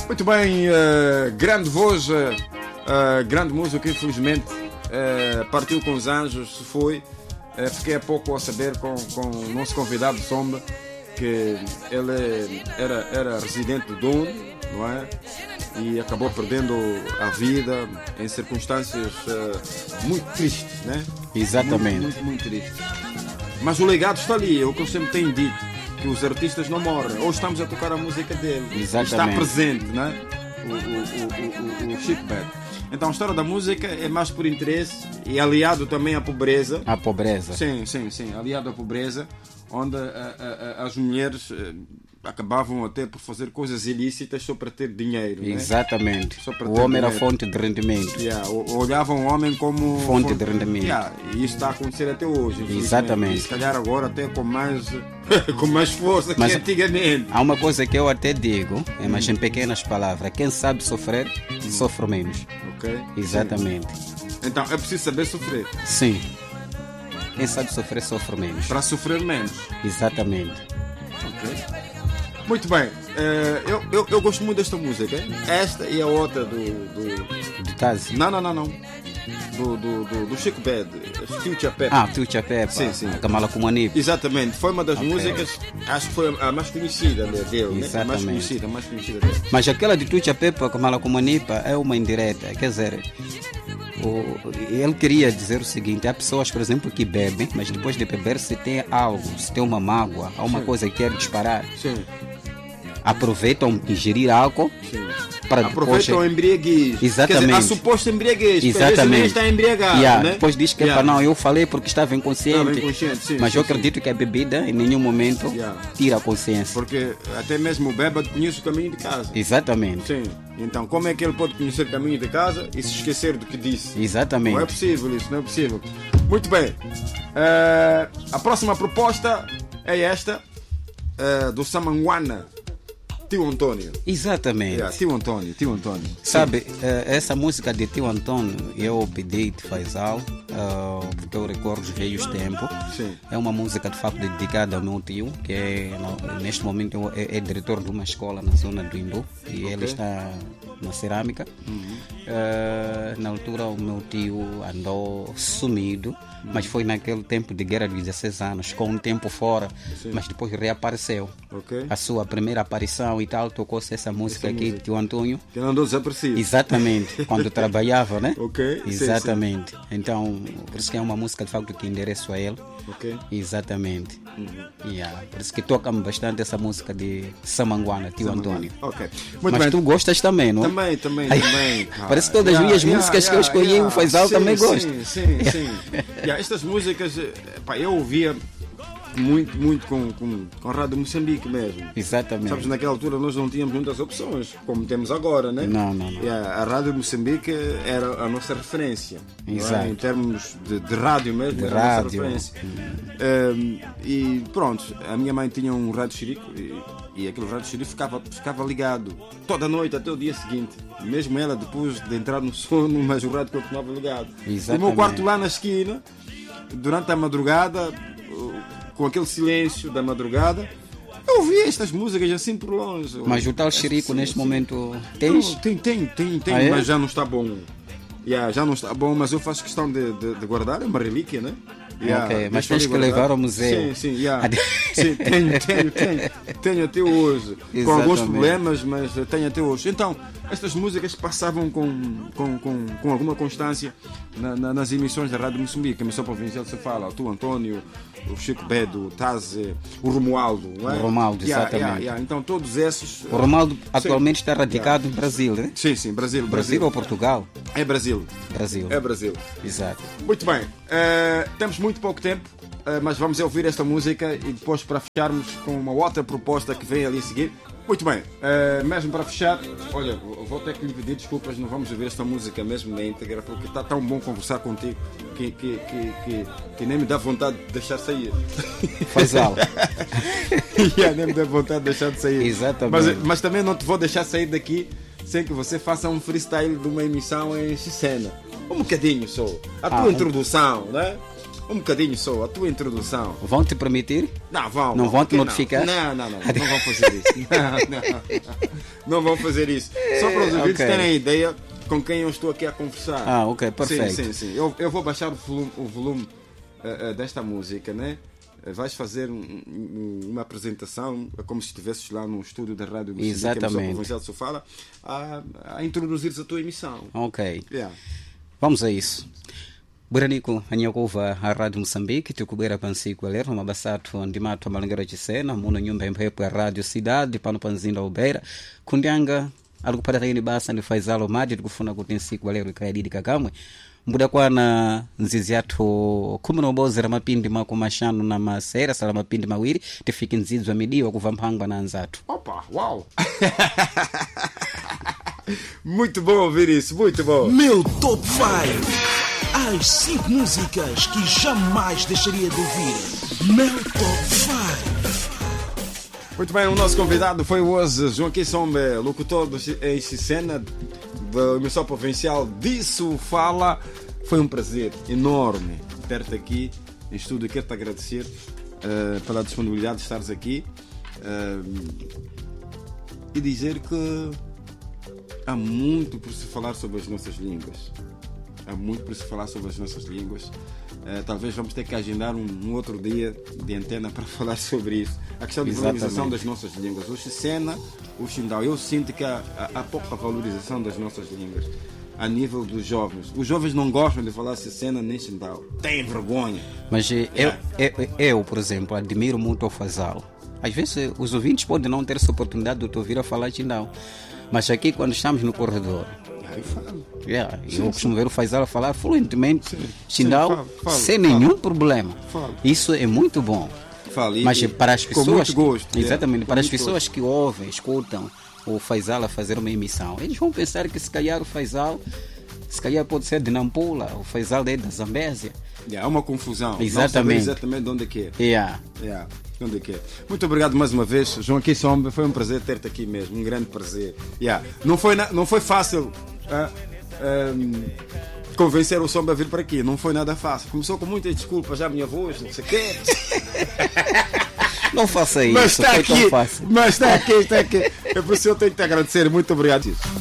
Muito bem, grande voz, grande músico, infelizmente partiu com os anjos, se foi. Fiquei há pouco a saber com o nosso convidado de Sombra que ele era residente do Dono, não é? E acabou perdendo a vida em circunstâncias muito tristes, né? Exatamente. Muito tristes. Mas o legado está ali, é o que eu sempre tenho dito, que os artistas não morrem. Ou estamos a tocar a música dele. Exatamente. Está presente, né? O Chico Bad. Então a história da música é mais por interesse e aliado também à pobreza. A pobreza. Sim, aliado à pobreza, onde as mulheres acabavam até por fazer coisas ilícitas só para ter dinheiro. Exatamente. Né? O homem era fonte de rendimento. Olhavam o homem como fonte de rendimento. E isso está a acontecer até hoje. Exatamente. E se calhar agora até com mais força que antigamente. Há uma coisa que eu até digo, mas em pequenas palavras: quem sabe sofrer, sofre menos. Ok. Exatamente. Sim. Então é preciso saber sofrer. Sim. Quem sabe sofrer, sofre menos. Para sofrer menos. Exatamente. Ok. Muito bem, eu gosto muito desta música, hein? Esta e a outra do Tazi? Não. Do Chico Bad, Future Pepper. Future Pepper. Sim. A Kamala Kumanipa. Exatamente, foi uma das músicas, acho que foi a mais conhecida dele, né? A mais conhecida dele. Mas aquela de Future Pepper, a Kamala Kumanipa, é uma indireta, quer dizer, ele queria dizer o seguinte: há pessoas, por exemplo, que bebem, mas depois de beber, se tem algo, se tem uma mágoa, há uma coisa que quer disparar. Sim. Aproveitam ingerir álcool. Sim. Para aproveitam a embriaguez. Exatamente. Quer dizer, a suposta embriaguez. Exatamente. Está embriagado, né? Depois diz que não, eu falei porque estava inconsciente. Sim, mas eu acredito que a bebida em nenhum momento tira a consciência. Porque até mesmo o bêbado conhece o caminho de casa. Exatamente. Sim. Então como é que ele pode conhecer o caminho de casa e se esquecer do que disse? Exatamente. Não é possível isso, não é possível. Muito bem. A próxima proposta é esta, do Samanguana. Tio Antônio. Exatamente. Tio Antônio. Sabe, essa música de Tio Antônio eu pedi de Faisal, porque eu recordo os velhos tempos. Sim. É uma música de facto dedicada ao meu tio, que neste momento é diretor de uma escola na zona do Indo, e ele está na cerâmica. Na altura o meu tio andou sumido, mas foi naquele tempo de guerra de 16 anos, com um tempo fora. Sim. Mas depois reapareceu. A sua primeira aparição e tal, tocou-se essa música aqui, Tio Antônio. Que não andou desaparecido. Exatamente, quando trabalhava, né? Exatamente. Sim. Então, por isso que é uma música de facto que endereço a ele. Exatamente. Por isso que toca-me bastante essa música de Samanguana, Tio Antônio. Muito mas bem. Tu gostas também, não? Também. Parece que todas as minhas músicas que eu escolhi, o Faisal também gosta. Sim. Estas músicas, eu ouvia muito com a Rádio Moçambique mesmo. Exatamente. Sabes, naquela altura nós não tínhamos muitas opções, como temos agora, né? Não. A Rádio Moçambique era a nossa referência. Exato. Em termos de rádio mesmo, era a nossa referência. E pronto, a minha mãe tinha um rádio xerico e aquele rádio xerico ficava ligado toda a noite até o dia seguinte. Mesmo ela depois de entrar no sono, mas o rádio continuava ligado. Exatamente. O meu quarto lá na esquina, durante a madrugada, com aquele silêncio da madrugada, eu ouvia estas músicas assim por longe. Mas o tal xerico neste momento tens? Tem, mas já não está bom. Já não está bom, mas eu faço questão de guardar, é uma relíquia, né? Mas tens que levar ao museu. Sim, tenho até hoje. Exatamente. Com alguns problemas, mas tenho até hoje. Então, estas músicas passavam com alguma constância nas emissões da Rádio Moçambique, a emissão provincial se fala, o Tio Antônio, o Chico Bedo, o Tazi, o Romualdo, não é? O Romualdo, exatamente. Então todos esses. O Romualdo atualmente está radicado no Brasil, né? Sim, Brasil. Brasil ou Portugal? É Brasil. É Brasil. Exato. Muito bem. Temos muito pouco tempo, mas vamos ouvir esta música e depois para fecharmos com uma outra proposta que vem ali a seguir. Muito bem, mesmo para fechar, olha, vou ter que lhe pedir desculpas, não vamos ouvir esta música mesmo na íntegra, porque está tão bom conversar contigo que nem me dá vontade de deixar sair. Faisal. Nem me dá vontade de deixar de sair. Exatamente. Mas também não te vou deixar sair daqui sem que você faça um freestyle de uma emissão em Xicena. Um bocadinho só. A tua introdução, né? Um bocadinho só, a tua introdução. Vão te permitir? Não Não vão te Por que notificar? Não vão fazer isso. Não vão fazer isso. Só para os ouvintes terem ideia com quem eu estou aqui a conversar. Ok, perfeito. Sim. Eu vou baixar o volume desta música, né? Vais fazer uma apresentação como se estivesses lá no estúdio da Rádio Moçambique, exatamente, Evangelho Sofala, a introduzir a tua emissão. Ok. Yeah. Vamos a isso. Buranico, anyakova a Rádio Moçambique, tukubera pansiku alero, mabasatu andimato amalangero chisena, muno nyumba empepo ya Radio Cidade, pano panzinda ubera, kundianga, alikupata tayini basa ni Faisalo Madi, tukufuna kutensiku alero ikayadidi kakamwe, mbuda kwa na nzizi yato kuminobozera mapindi mako mashanu na masera, sala mapindi mawiri, tifiki nzizi wa midiwa kuvampangwa na anzatu. Opa, uau! Muito bom ouvir isso, muito bom. Meu Top 5. As 5 músicas que jamais deixaria de ouvir. Meu Top 5. Muito bem, o nosso convidado foi hoje Joaquim Sombe, locutor em cena da emissão provincial Disso Fala. Foi um prazer enorme ter-te aqui em estúdio. Quero-te agradecer pela disponibilidade de estares aqui e dizer que há muito por se falar sobre as nossas línguas. Há muito por se falar sobre as nossas línguas. Talvez vamos ter que agendar um outro dia de antena para falar sobre isso. A questão de valorização das nossas línguas. O Xicena, o Xindau. Eu sinto que há pouca valorização das nossas línguas a nível dos jovens. Os jovens não gostam de falar Xicena nem Xindau. Têm vergonha. Mas eu, por exemplo, admiro muito o Faisal. Às vezes os ouvintes podem não ter essa oportunidade de te ouvir a falar Xindau. Mas aqui, quando estamos no corredor, eu costumo ver o Faisal falar fluentemente Xindau sem nenhum problema. Isso é muito bom. Mas para as pessoas, com muito gosto, exatamente, para as pessoas que ouvem, escutam o Faisal a fazer uma emissão, eles vão pensar que se calhar o Faisal pode ser de Nampula, o Faisal é da Zambésia. Há uma confusão. Exatamente. Não exatamente de onde é que é. Onde é que é. Muito obrigado mais uma vez, Joaquim Sombe. Foi um prazer ter-te aqui mesmo, um grande prazer. Não foi fácil convencer o Sombe a vir para aqui. Não foi nada fácil. Começou com muitas desculpas, já a minha voz, não sei o quê. Não faça isso. Mas está aqui. Mas está aqui. É por isso que eu tenho que te agradecer. Muito obrigado.